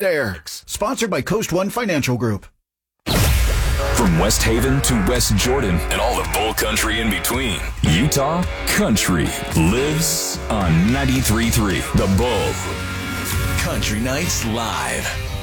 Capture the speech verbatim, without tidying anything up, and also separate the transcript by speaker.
Speaker 1: Derrick's, sponsored by Coast One Financial Group.
Speaker 2: From West Haven to West Jordan and all the bull country in between, Utah country lives on ninety-three point three The Bull. Country Nights Live.